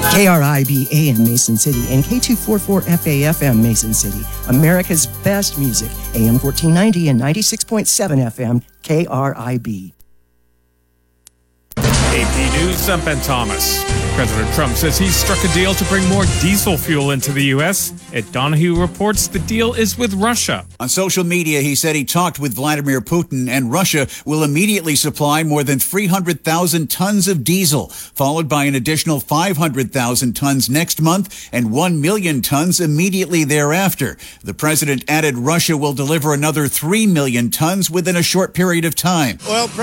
KRIB AM Mason City and K244FA FM Mason City. America's best music. AM 1490 and 96.7 FM KRIB. AP News, I'm Ben Thomas. President Trump says he's struck a deal to bring more diesel fuel into the U.S. Ed Donahue reports the deal is with Russia. On social media, he said he talked with Vladimir Putin and Russia will immediately supply more than 300,000 tons of diesel, followed by an additional 500,000 tons next month and 1 million tons immediately thereafter. The president added Russia will deliver another 3 million tons within a short period of time.